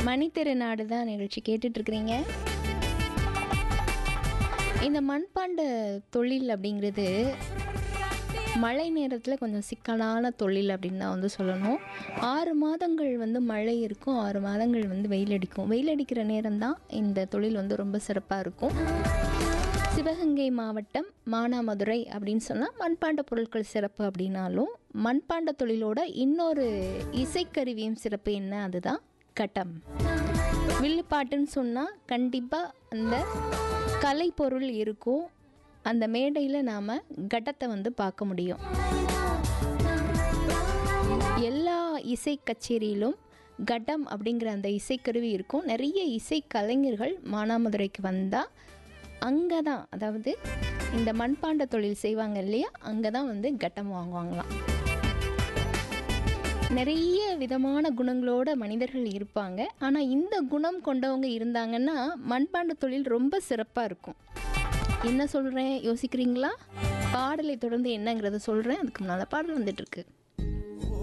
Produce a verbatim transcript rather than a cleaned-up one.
மணித்திருநாடு தான் நிகழ்ச்சி கேட்டுட்ருக்கிறீங்க. இந்த மண்பாண்ட தொழில் அப்படிங்கிறது மழை நேரத்தில் கொஞ்சம் சிக்கலான தொழில் அப்படின்னு தான் வந்து சொல்லணும். ஆறு மாதங்கள் வந்து மழை இருக்கும், ஆறு மாதங்கள் வந்து வெயில் அடிக்கும். வெயில் அடிக்கிற நேரம் தான் இந்த தொழில் வந்து ரொம்ப சிறப்பாக இருக்கும். சிவகங்கை மாவட்டம் மானாமதுரை அப்படின்னு சொன்னால் மண்பாண்ட பொருட்கள் சிறப்பு அப்படின்னாலும் மண்பாண்ட தொழிலோட இன்னொரு இசைக்கருவியும் சிறப்பு என்ன, அதுதான் கட்டம். வில்லுப்பாட்டுன்னு சொன்னால் கண்டிப்பாக அந்த கலைப்பொருள் இருக்கும். அந்த மேடையில் நாம் கட்டத்தை வந்து பார்க்க முடியும். எல்லா இசை கச்சேரியிலும் கட்டம் அப்படிங்கிற அந்த இசைக்கருவி இருக்கும். நிறைய இசை கலைஞர்கள் மானாமதுரைக்கு வந்தால் அங்கே தான், அதாவது இந்த மண்பாண்ட தொழில் செய்வாங்க இல்லையா, அங்கே தான் வந்து கட்டம் வாங்குவாங்களாம். நிறைய விதமான குணங்களோட மனிதர்கள் இருப்பாங்க. ஆனால் இந்த குணம் கொண்டவங்க இருந்தாங்கன்னா மண்பாண்ட தொழில் ரொம்ப சிறப்பாக இருக்கும். என்ன சொல்கிறேன் யோசிக்கிறீங்களா? பாடலை தொடர்ந்து என்னங்கிறத சொல்கிறேன். அதுக்கு முன்னால் பாடல் வந்துட்டுருக்கு.